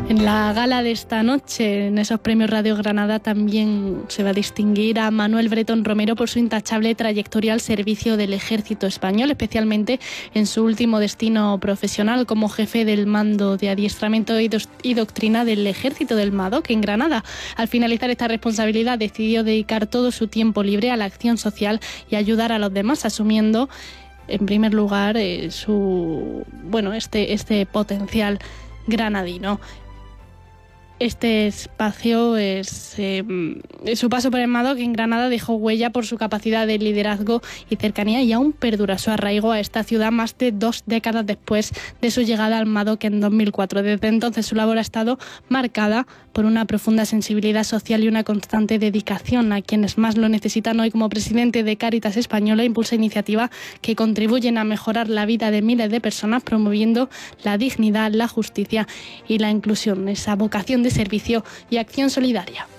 En la gala de esta noche, en esos premios Radio Granada, también se va a distinguir a Manuel Bretón Romero por su intachable trayectoria al servicio del Ejército Español, especialmente en su último destino profesional como jefe del mando de adiestramiento y doctrina del Ejército del Madoc en Granada. Al finalizar esta responsabilidad, decidió dedicar todo su tiempo libre a la acción social y ayudar a los demás, asumiendo en primer lugar este potencial granadino. Este espacio su paso por el Madoc en Granada dejó huella por su capacidad de liderazgo y cercanía, y aún perdura su arraigo a esta ciudad más de 2 décadas después de su llegada al Madoc en 2004. Desde entonces su labor ha estado marcada por una profunda sensibilidad social y una constante dedicación a quienes más lo necesitan. Hoy, como presidente de Cáritas Española, impulsa iniciativas que contribuyen a mejorar la vida de miles de personas, promoviendo la dignidad, la justicia y la inclusión, esa vocación de servicio y acción solidaria.